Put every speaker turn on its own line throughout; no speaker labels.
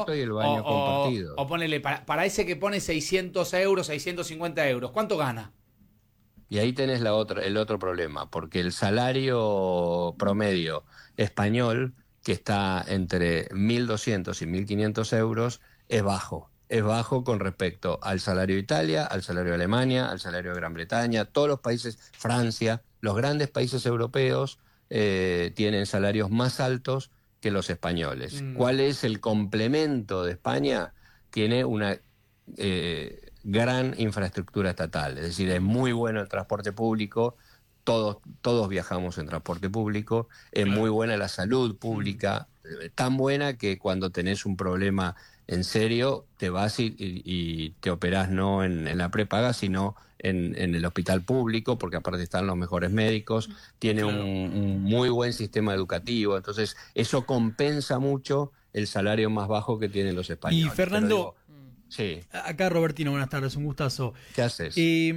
cuarto y el baño compartido.
O ponele, para ese que pone 600 euros, 650 euros, ¿cuánto gana?
Y ahí tenés el otro problema, porque el salario promedio español, que está entre 1.200 y 1.500 euros, es bajo. Es bajo con respecto al salario de Italia, al salario de Alemania, al salario de Gran Bretaña, todos los países, Francia, los grandes países europeos tienen salarios más altos que los españoles. ¿Cuál es el complemento de España? Tiene una gran infraestructura estatal, es decir, es muy bueno el transporte público, todos viajamos en transporte público, es muy buena la salud pública, tan buena que cuando tenés un problema en serio te vas y te operás no en la prepaga, sino en el hospital público, porque aparte están los mejores médicos, tiene un muy buen sistema educativo, entonces eso compensa mucho el salario más bajo que tienen los españoles.
Y Fernando,
sí.
Acá Robertino, buenas tardes, un gustazo.
¿Qué haces?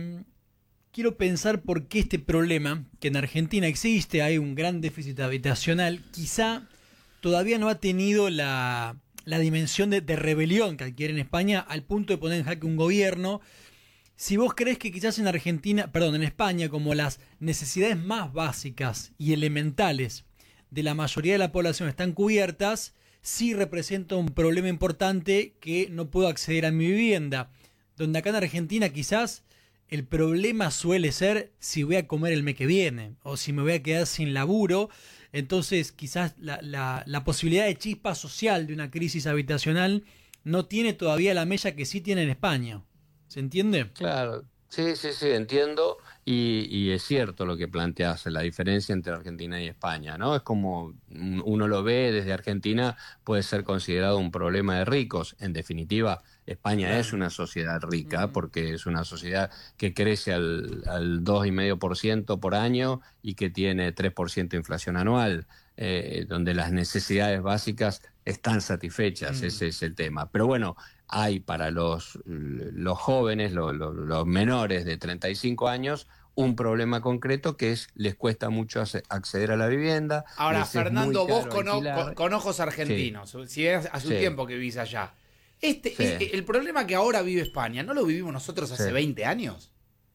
Quiero pensar por qué este problema, que en Argentina existe, hay un gran déficit habitacional, quizá todavía no ha tenido la dimensión de rebelión que adquiere en España al punto de poner en jaque un gobierno. Si vos crees que quizás en en España, como las necesidades más básicas y elementales de la mayoría de la población están cubiertas, sí representa un problema importante que no puedo acceder a mi vivienda. Donde acá en Argentina quizás el problema suele ser si voy a comer el mes que viene o si me voy a quedar sin laburo. Entonces quizás la posibilidad de chispa social de una crisis habitacional no tiene todavía la mella que sí tiene en España. ¿Se entiende?
Claro, sí, entiendo, y es cierto lo que planteas, la diferencia entre Argentina y España, ¿no? Es como uno lo ve desde Argentina, puede ser considerado un problema de ricos. En definitiva, España es una sociedad rica porque es una sociedad que crece al 2,5% por año y que tiene 3% de inflación anual, donde las necesidades básicas están satisfechas, ese es el tema. Pero bueno, hay para los jóvenes, los menores de 35 años, un problema concreto que les cuesta mucho acceder a la vivienda.
Ahora, Fernando, vos con ojos argentinos,
sí.
Si es hace un tiempo que vivís allá, el problema que ahora vive España, ¿no lo vivimos nosotros hace 20 años?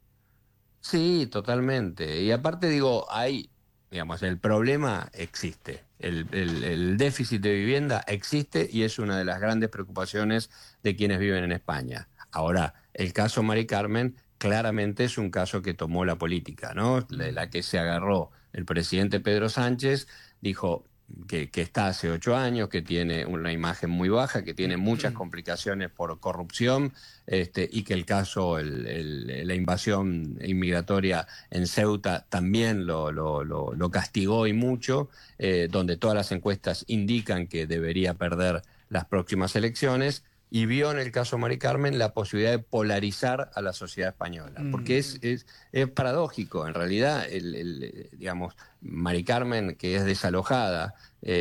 Sí, totalmente. Y aparte digo, el problema existe. El déficit de vivienda existe y es una de las grandes preocupaciones de quienes viven en España. Ahora, el caso Mari Carmen claramente es un caso que tomó la política, ¿no? La que se agarró el presidente Pedro Sánchez, dijo que está hace 8 años, que tiene una imagen muy baja, que tiene muchas complicaciones por corrupción, y que el caso, la invasión inmigratoria en Ceuta también lo castigó y mucho, donde todas las encuestas indican que debería perder las próximas elecciones, y vio en el caso Mari Carmen la posibilidad de polarizar a la sociedad española, porque es paradójico, en realidad, Mari Carmen, que es desalojada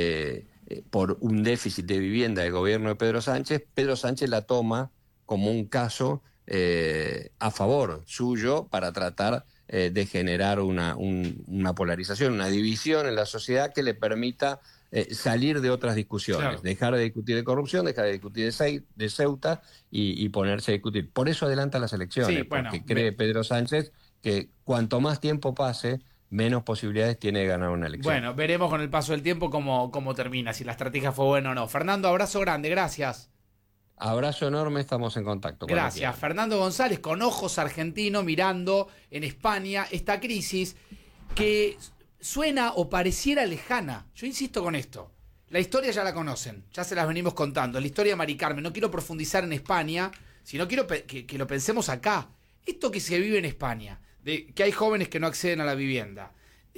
por un déficit de vivienda del gobierno de Pedro Sánchez la toma como un caso a favor suyo para tratar de generar una polarización, una división en la sociedad que le permita salir de otras discusiones, claro, dejar de discutir de corrupción, dejar de discutir de Ceuta y ponerse a discutir. Por eso adelanta las elecciones, porque cree Pedro Sánchez que cuanto más tiempo pase, menos posibilidades tiene de ganar una elección.
Bueno, veremos con el paso del tiempo cómo termina, si la estrategia fue buena o no. Fernando, abrazo grande, gracias.
Abrazo enorme, estamos en contacto.
Gracias. Fernando González, con ojos argentinos, mirando en España esta crisis que suena o pareciera lejana. Yo insisto con esto. La historia ya la conocen, ya se las venimos contando. La historia de Mari Carmen. No quiero profundizar en España, sino quiero que lo pensemos acá. Esto que se vive en España, de que hay jóvenes que no acceden a la vivienda,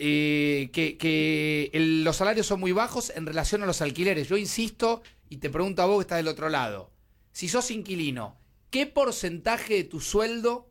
los salarios son muy bajos en relación a los alquileres. Yo insisto y te pregunto a vos que estás del otro lado. Si sos inquilino, ¿qué porcentaje de tu sueldo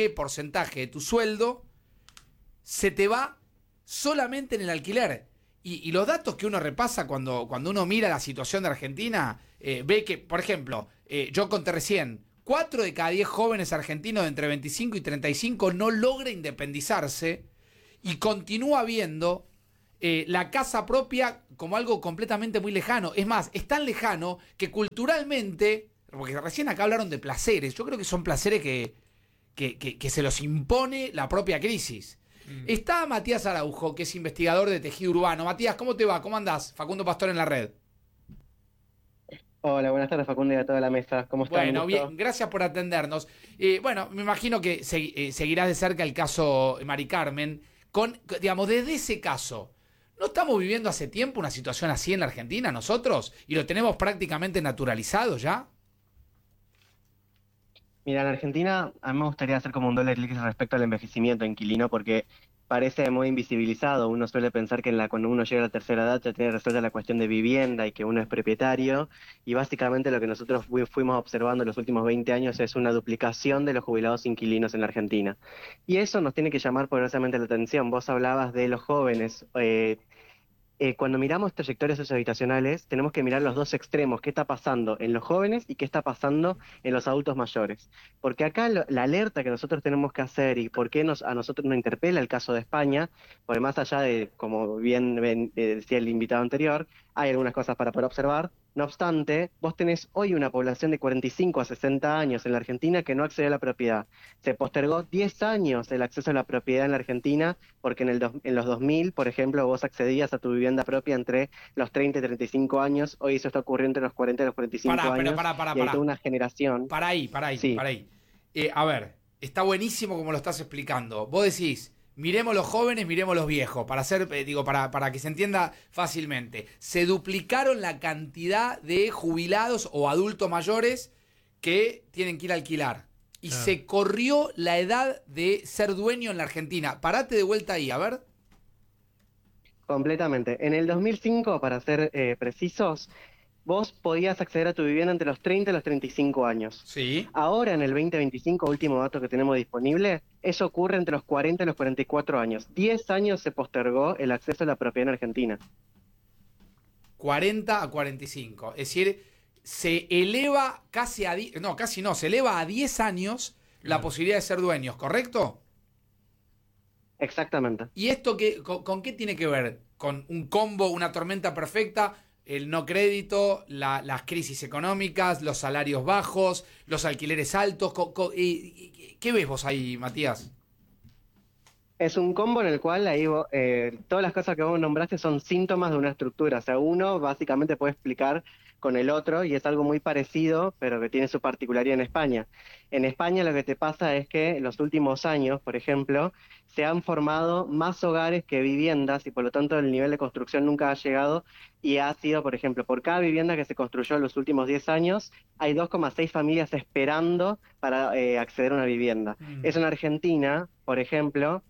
se te va solamente en el alquiler? Y los datos que uno repasa cuando uno mira la situación de Argentina, ve que, por ejemplo, yo conté recién, 4 de cada 10 jóvenes argentinos de entre 25 y 35 no logra independizarse, y continúa habiendo la casa propia como algo completamente muy lejano. Es más, es tan lejano que culturalmente, porque recién acá hablaron de placeres, yo creo que son placeres que se los impone la propia crisis. Está Matías Araujo, que es investigador de tejido urbano. Matías, ¿cómo te va? ¿Cómo andás? Facundo Pastor en la red.
Hola, buenas tardes Facundo y a toda la mesa. ¿Cómo están?
Bueno, bien, gracias por atendernos. Bueno, me imagino que seguirás de cerca el caso Mari Carmen. Digamos, desde ese caso, ¿no estamos viviendo hace tiempo una situación así en la Argentina nosotros? ¿Y lo tenemos prácticamente naturalizado ya?
Mira, en Argentina a mí me gustaría hacer como un doble clic respecto al envejecimiento inquilino porque parece muy invisibilizado. Uno suele pensar que cuando uno llega a la tercera edad ya tiene resuelta la cuestión de vivienda y que uno es propietario. Y básicamente lo que nosotros fuimos observando en los últimos 20 años es una duplicación de los jubilados inquilinos en la Argentina. Y eso nos tiene que llamar poderosamente la atención. Vos hablabas de los jóvenes. Cuando miramos trayectorias sociohabitacionales, tenemos que mirar los dos extremos, qué está pasando en los jóvenes y qué está pasando en los adultos mayores. Porque acá la alerta que nosotros tenemos que hacer y por qué a nosotros nos interpela el caso de España, porque más allá de, como bien decía el invitado anterior, hay algunas cosas para poder observar. No obstante, vos tenés hoy una población de 45 a 60 años en la Argentina que no accede a la propiedad. Se postergó 10 años el acceso a la propiedad en la Argentina porque en los 2000, por ejemplo, vos accedías a tu vivienda propia entre los 30 y 35 años. Hoy eso está ocurriendo entre los 40 y los 45 años. Y hay toda una generación.
Para ahí.
Sí.
A ver, está buenísimo como lo estás explicando. Vos decís, miremos los jóvenes, miremos los viejos, para que se entienda fácilmente. Se duplicaron la cantidad de jubilados o adultos mayores que tienen que ir a alquilar. Y se corrió la edad de ser dueño en la Argentina. Parate de vuelta ahí, a ver.
Completamente. En el 2005, para ser precisos, vos podías acceder a tu vivienda entre los 30 y los 35 años.
Sí.
Ahora, en el 2025, último dato que tenemos disponible, eso ocurre entre los 40 y los 44 años. 10 años se postergó el acceso a la propiedad en Argentina.
40 a 45. Es decir, se eleva se eleva a 10 años la posibilidad de ser dueños, ¿correcto?
Exactamente.
¿Y esto con qué tiene que ver? ¿Con un combo, una tormenta perfecta? El no crédito, las crisis económicas, los salarios bajos, los alquileres altos. ¿Qué ves vos ahí, Matías?
Es un combo en el cual ahí todas las cosas que vos nombraste son síntomas de una estructura. O sea, uno básicamente puede explicar con el otro y es algo muy parecido, pero que tiene su particularidad en España. En España lo que te pasa es que en los últimos años, por ejemplo, se han formado más hogares que viviendas y por lo tanto el nivel de construcción nunca ha llegado y ha sido, por ejemplo, por cada vivienda que se construyó en los últimos 10 años, hay 2,6 familias esperando para acceder a una vivienda. Eso en Argentina, por ejemplo,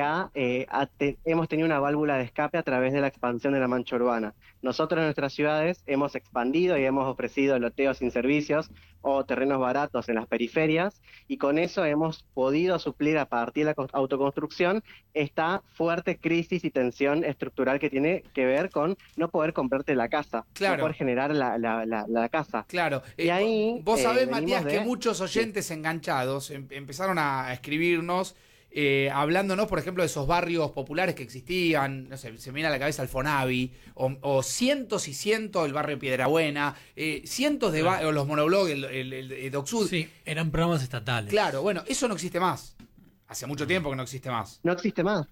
hemos tenido una válvula de escape a través de la expansión de la mancha urbana. Nosotros en nuestras ciudades hemos expandido y hemos ofrecido loteos sin servicios o terrenos baratos en las periferias y con eso hemos podido suplir a partir de la autoconstrucción esta fuerte crisis y tensión estructural que tiene que ver con no poder comprarte la casa,
claro,
no poder generar la casa.
Claro.
Y ahí,
vos sabés, Matías, que muchos oyentes enganchados empezaron a escribirnos hablándonos, por ejemplo, de esos barrios populares que existían, no sé, se me viene a la cabeza el Fonavi, o cientos y cientos el barrio Piedrabuena, cientos de o los monoblogs, el Docsud.
Sí, eran programas estatales.
Claro, bueno, eso no existe más. Hace mucho tiempo que no existe más.
No existe más.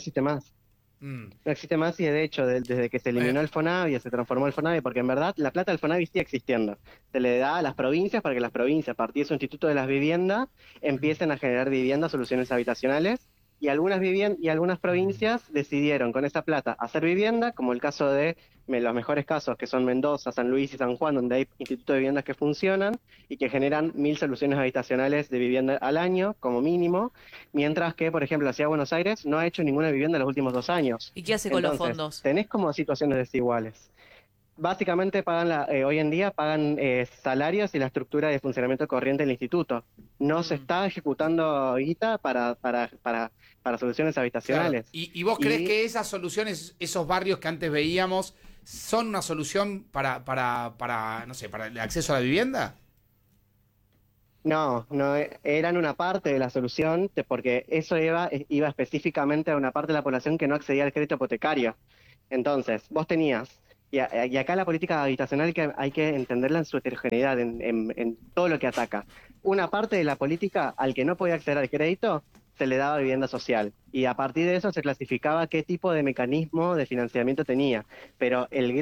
No existe más y de hecho desde que se eliminó el Fonavi, se transformó el Fonavi, porque en verdad la plata del Fonavi sigue existiendo. Se le da a las provincias para que las provincias, a partir de su Instituto de las Viviendas, empiecen a generar viviendas, soluciones habitacionales y algunas provincias decidieron con esa plata hacer vivienda, como el caso de los mejores casos que son Mendoza, San Luis y San Juan, donde hay institutos de viviendas que funcionan y que generan 1000 soluciones habitacionales de vivienda al año, como mínimo, mientras que, por ejemplo, la Ciudad de Buenos Aires no ha hecho ninguna vivienda en los últimos 2 años.
¿Y qué hace con los fondos?
Tenés como situaciones desiguales. Básicamente hoy en día pagan salarios y la estructura de funcionamiento corriente del instituto. No se está ejecutando guita para soluciones habitacionales.
Claro. ¿Y vos crees que esas soluciones, esos barrios que antes veíamos, son una solución para el acceso a la vivienda?
No, eran una parte de la solución, porque eso iba específicamente a una parte de la población que no accedía al crédito hipotecario. Entonces, vos tenías, y acá la política habitacional hay que entenderla en su heterogeneidad, en todo lo que ataca. Una parte de la política, al que no podía acceder al crédito, se le daba vivienda social. Y a partir de eso se clasificaba qué tipo de mecanismo de financiamiento tenía. Pero el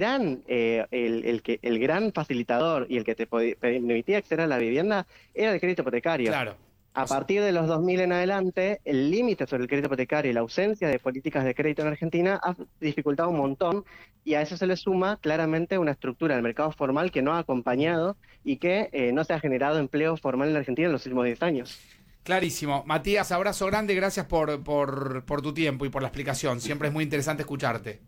gran facilitador y el que te permitía acceder a la vivienda era el crédito hipotecario.
Claro.
A partir de los 2000 en adelante, el límite sobre el crédito hipotecario y la ausencia de políticas de crédito en Argentina ha dificultado un montón, y a eso se le suma claramente una estructura del mercado formal que no ha acompañado y que no se ha generado empleo formal en Argentina en los últimos 10 años.
Clarísimo. Matías, abrazo grande, gracias por tu tiempo y por la explicación. Siempre es muy interesante escucharte.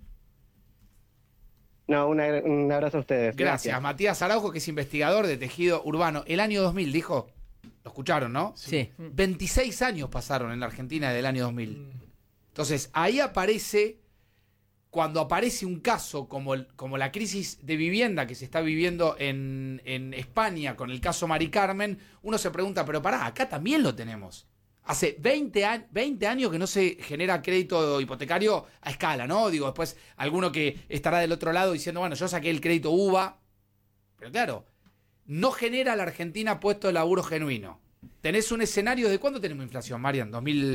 No, un abrazo a ustedes.
Gracias. Matías Araujo, que es investigador de tejido urbano. El año 2000, dijo. Lo escucharon, ¿no?
Sí.
26 años pasaron en la Argentina del año 2000. Entonces, ahí cuando aparece un caso como la crisis de vivienda que se está viviendo en España con el caso Mari Carmen, uno se pregunta, pero pará, acá también lo tenemos. Hace 20 años que no se genera crédito hipotecario a escala, ¿no? Digo, después alguno que estará del otro lado diciendo, bueno, yo saqué el crédito UVA, pero claro, no genera la Argentina puesto de laburo genuino. ¿Tenés un escenario de cuándo tenemos inflación, Marian?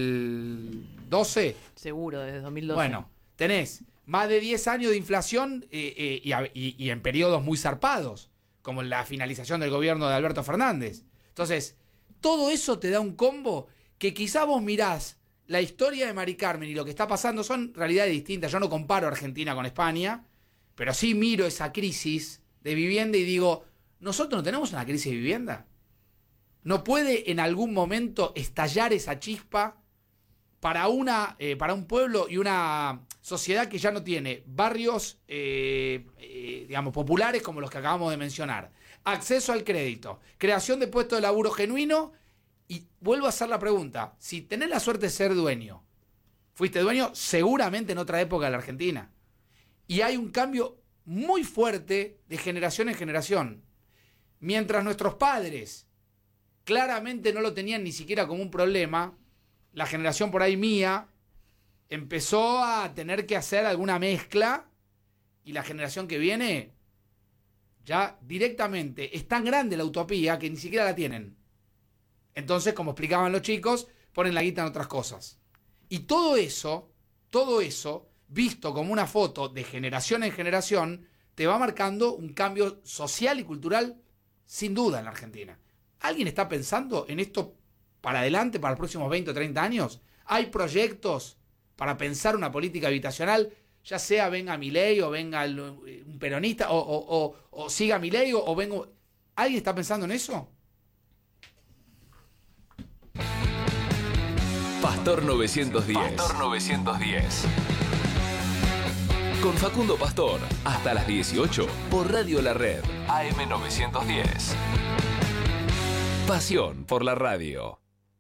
¿2012?
Seguro, desde 2012.
Bueno, tenés más de 10 años de inflación y en periodos muy zarpados, como la finalización del gobierno de Alberto Fernández. Entonces, todo eso te da un combo que quizá vos mirás la historia de Mari Carmen y lo que está pasando son realidades distintas. Yo no comparo Argentina con España, pero sí miro esa crisis de vivienda y digo, ¿nosotros no tenemos una crisis de vivienda? ¿No puede en algún momento estallar esa chispa para un pueblo y una sociedad que ya no tiene barrios, digamos, populares como los que acabamos de mencionar? Acceso al crédito, creación de puestos de laburo genuino. Y vuelvo a hacer la pregunta, si tenés la suerte de ser dueño, fuiste dueño seguramente en otra época de la Argentina, y hay un cambio muy fuerte de generación en generación. Mientras nuestros padres claramente no lo tenían ni siquiera como un problema, la generación por ahí mía empezó a tener que hacer alguna mezcla, y la generación que viene ya directamente es tan grande la utopía que ni siquiera la tienen. Entonces, como explicaban los chicos, ponen la guita en otras cosas. Y todo eso, visto como una foto de generación en generación, te va marcando un cambio social y cultural sin duda en la Argentina. ¿Alguien está pensando en esto para adelante, para los próximos 20 o 30 años? ¿Hay proyectos para pensar una política habitacional, ya sea venga Milei o venga un peronista o siga Milei o venga... ¿Alguien está pensando en eso?
Pastor 910. Pastor 910. Con Facundo Pastor, hasta las 18 por Radio La Red, AM 910. Pasión por la radio.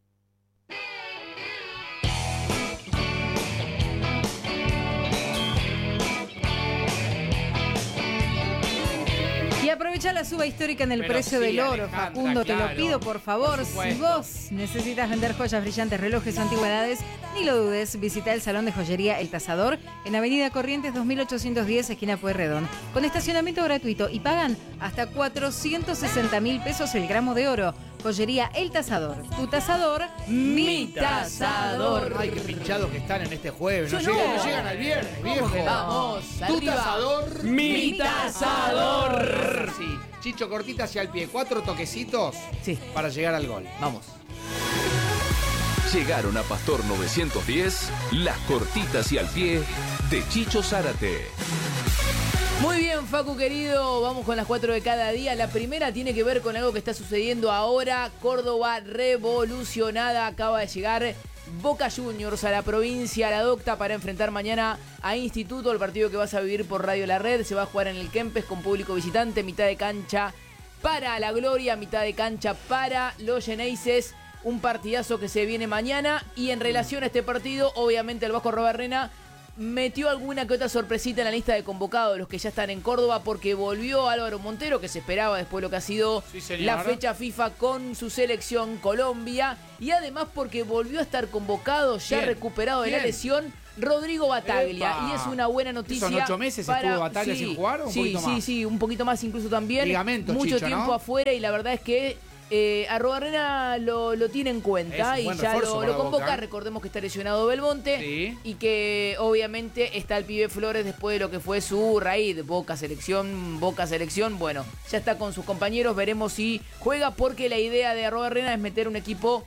Y aprovecha la suba histórica en el precio del oro,
Alejandra,
Facundo,
claro,
te lo pido por favor.
por
Si
supuesto.
vos necesitas vender joyas brillantes, relojes o antigüedades, ni lo dudes, visita el Salón de Joyería El Tasador en Avenida Corrientes 2810, esquina Pueyrredón, con estacionamiento gratuito, y pagan hasta 460.000 pesos el gramo de oro. Joyería El Tasador, tu tasador, mi tasador.
Ay, qué pinchados que están en este jueves. No,
Yo no.
llegan al viernes, viejo.
Vamos,
Tu
arriba.
tasador,
Mi tasador.
Sí, Chicho, cortita hacia el pie. 4 toquecitos
Sí,
para llegar al gol.
vamos.
Llegaron a Pastor 910 las cortitas y al pie de Chicho Zárate.
Muy bien, Facu querido, vamos con las 4 de cada día. La primera tiene que ver con algo que está sucediendo ahora. Córdoba revolucionada, acaba de llegar Boca Juniors a la provincia, a la Docta, para enfrentar mañana a Instituto, el partido que vas a vivir por Radio La Red. Se va a jugar en el Kempes con público visitante, mitad de cancha para la Gloria, mitad de cancha para los Xeneises. Un partidazo que se viene mañana, y en relación a este partido, obviamente el Vasco Robarrena metió alguna que otra sorpresita en la lista de convocados, los que ya están en Córdoba, porque volvió Álvaro Montero, que se esperaba después de lo que ha sido la fecha FIFA con su selección Colombia, y además porque volvió a estar convocado, ya recuperado de la lesión, Rodrigo Bataglia.
¡Epa!
Y es una buena noticia.
¿Son 8 meses estuvo Bataglia sin jugar o un poquito más?
Sí, un poquito más incluso también.
Ligamento,
mucho
Chicho,
tiempo
¿no?
afuera, y la verdad es que Arruabarrena lo tiene en cuenta y ya lo convoca.
Boca.
Recordemos que está lesionado Belmonte y que obviamente está el pibe Flores después de lo que fue su raíz, Boca selección. Bueno, ya está con sus compañeros, veremos si juega, porque la idea de Arruabarrena es meter un equipo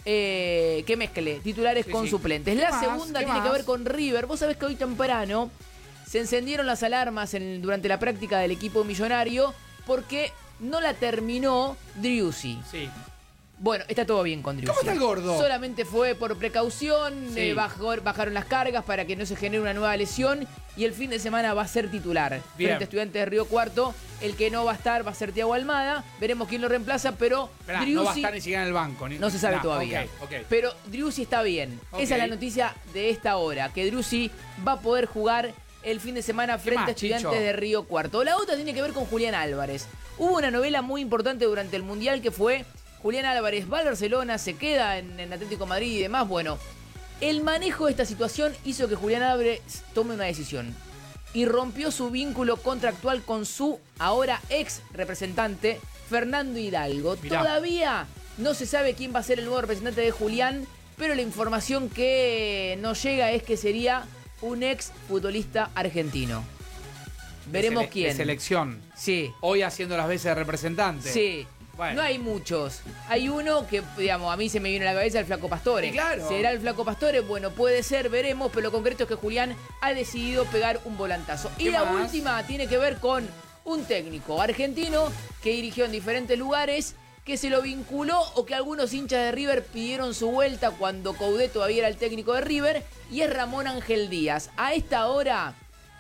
que mezcle titulares con suplentes. La segunda tiene que ver con River. Vos sabés que hoy temprano se encendieron las alarmas durante la práctica del equipo millonario porque no la terminó Driussi.
Sí.
Bueno, está todo bien con Driussi.
¿Cómo está el gordo?
Solamente fue por precaución,
Sí.
bajaron las cargas para que no se genere una nueva lesión, y el fin de semana va a ser titular.
Bien.
Frente a Estudiantes de Río Cuarto, el que no va a estar va a ser Thiago Almada. Veremos quién lo reemplaza, pero
Esperá,
Driussi
no va a estar ni siquiera en el banco.
no se sabe todavía.
Ok.
Pero Driussi está bien.
Ok.
Esa es la noticia de esta hora, que Driussi va a poder jugar el fin de semana frente
más,
a Estudiantes
Chicho?
de Río Cuarto. La otra tiene que ver con Julián Álvarez. Hubo una novela muy importante durante el Mundial que fue Julián Álvarez va al Barcelona, se queda en Atlético Madrid y demás. Bueno, el manejo de esta situación hizo que Julián Álvarez tome una decisión y rompió su vínculo contractual con su ahora ex representante, Fernando Hidalgo.
Mirá.
Todavía no se sabe quién va a ser el nuevo representante de Julián, pero la información que nos llega es que sería un ex futbolista argentino. Veremos quién.
De selección.
Sí.
Hoy haciendo las veces de representante.
Sí.
Bueno.
No hay muchos. Hay uno que, digamos, a mí se me viene a la cabeza, el Flaco Pastore.
Sí, claro.
¿Será el Flaco Pastore? Bueno, puede ser, veremos, pero lo concreto es que Julián ha decidido pegar un volantazo. Y
¿Qué
la
más?
última tiene que ver con un técnico argentino que dirigió en diferentes lugares, que se lo vinculó o que algunos hinchas de River pidieron su vuelta cuando Coudet todavía era el técnico de River, y es Ramón Ángel Díaz. A esta hora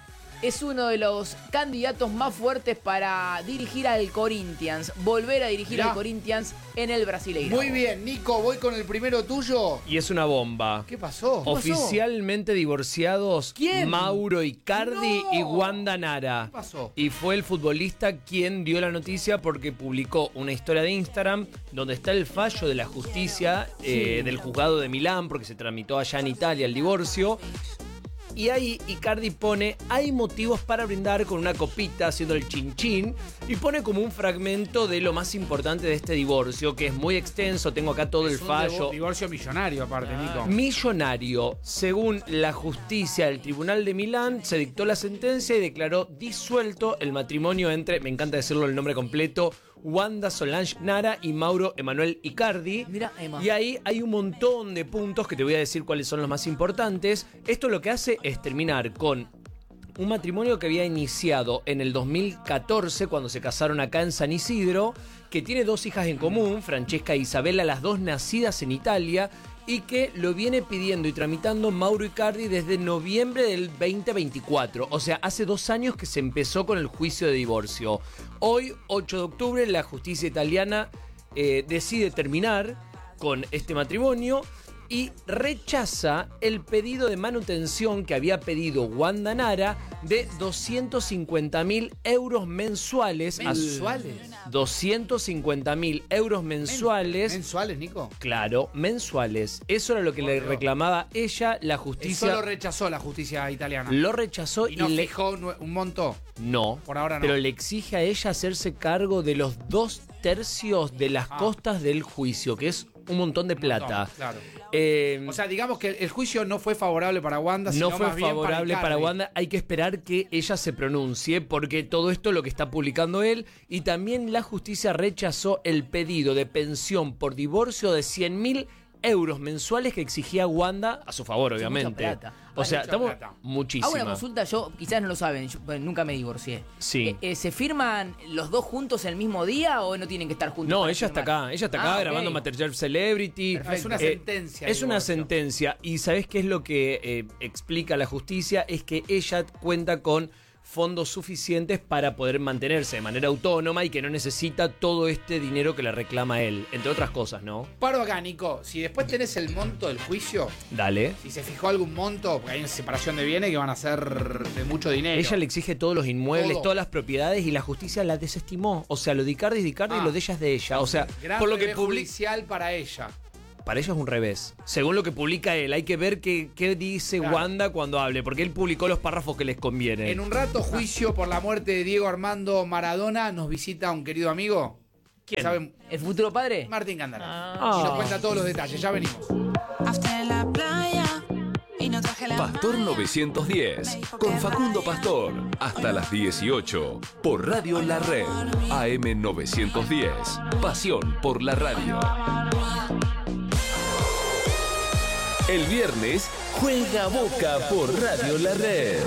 es uno de los candidatos más fuertes para dirigir al Corinthians, volver a dirigir
Mirá.
al Corinthians en el Brasileirão.
Muy bien, Nico, voy con el primero tuyo.
Y es una bomba.
¿Qué pasó?
Oficialmente divorciados
¿Quién?
Mauro Icardi
No.
y Wanda Nara.
¿Qué pasó?
Y fue el futbolista quien dio la noticia porque publicó una historia de Instagram donde está el fallo de la justicia del juzgado de Milán, porque se tramitó allá en Italia el divorcio. Y ahí Icardi pone, hay motivos para brindar con una copita haciendo el chin chin, y pone como un fragmento de lo más importante de este divorcio, que es muy extenso, tengo acá todo el
Es un
fallo.
divorcio millonario, aparte, Nico.
Millonario. Según la justicia del Tribunal de Milán, se dictó la sentencia y declaró disuelto el matrimonio entre, me encanta decirlo el nombre completo, Wanda Solange Nara y Mauro Emanuel Icardi.
Mira, Emma.
Y ahí hay un montón de puntos que te voy a decir cuáles son los más importantes. Esto lo que hace es terminar con un matrimonio que había iniciado en el 2014 cuando se casaron acá en San Isidro, que tiene dos hijas en común, Francesca e Isabella, las dos nacidas en Italia, y que lo viene pidiendo y tramitando Mauro Icardi desde noviembre del 2024. O sea, hace 2 años que se empezó con el juicio de divorcio. Hoy, 8 de octubre, la justicia italiana decide terminar con este matrimonio y rechaza el pedido de manutención que había pedido Wanda Nara de 250.000 euros mensuales.
¿Mensuales?
250.000 euros mensuales.
¿Mensuales, Nico?
Claro, mensuales. Eso era lo que le reclamaba ella, la
Eso
justicia.
lo rechazó la justicia italiana.
Lo rechazó
y no
le.
fijó un monto.
No,
Por ahora no.
pero le exige a ella hacerse cargo de los 2/3 de las costas del juicio, que es un montón de plata.
No, claro.
Eh,
O sea, digamos que el juicio no fue favorable para Wanda,
no
sino
fue
más bien
favorable para
Icardi.
Wanda. Hay que esperar que ella se pronuncie, porque todo esto es lo que está publicando él. Y también la justicia rechazó el pedido de pensión por divorcio de 100.000 euros mensuales que exigía Wanda a su favor,
Es
obviamente.
mucha plata.
O sea,
Mucha
estamos
plata.
muchísima.
Hago una consulta, yo quizás no lo saben, yo, bueno, nunca me divorcié.
Sí.
¿Se firman los dos juntos el mismo día o no tienen que estar juntos?
No,
para
ella está
firmar?
acá. Ella está acá
Ah,
grabando
ok.
MasterChef Celebrity.
Es una sentencia.
Es
de
una
divorcio.
sentencia. Y ¿sabés qué es lo que explica la justicia? Es que ella cuenta con fondos suficientes para poder mantenerse de manera autónoma y que no necesita todo este dinero que le reclama él, entre otras cosas, ¿no?
Paro acá, Nico. Si después tenés el monto del juicio,
Dale.
si se fijó algún monto, porque hay una separación de bienes que van a ser de mucho dinero.
Ella le exige todos los inmuebles,
Todo.
todas las propiedades y la justicia la desestimó. O sea, lo de Icardi es de Icardi y lo de ella es de ella. O sea,
Gran
por lo que
revés
publica...
judicial para ella.
Para ella es un revés. Según lo que publica él, hay que ver qué dice
Claro.
Wanda cuando hable, porque él publicó los párrafos que les conviene.
En un rato, juicio por la muerte de Diego Armando Maradona. Nos visita un querido amigo.
¿Quién?
¿Saben?
¿El futuro padre?
Martín Candaras.
Ah.
Y nos cuenta todos los detalles. Ya venimos.
Pastor 910, con Facundo Pastor, hasta las 18, por Radio La Red, AM 910, pasión por la radio. El viernes, juega Boca por Radio La Red.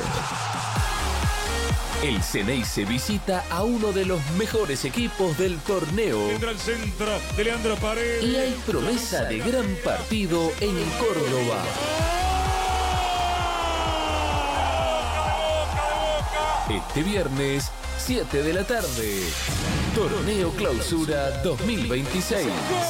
El Ceneice visita a uno de los mejores equipos del torneo.
Tendrá el centro de Leandro Paredes.
Y hay promesa de gran partido en Córdoba. Este viernes, 7 de la tarde. Torneo Clausura 2026.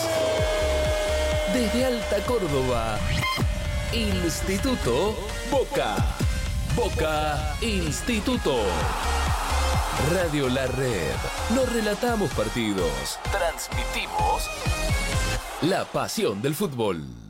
Desde Alta Córdoba. Instituto Boca. Boca Instituto. Radio La Red. No relatamos partidos. Transmitimos la pasión del fútbol.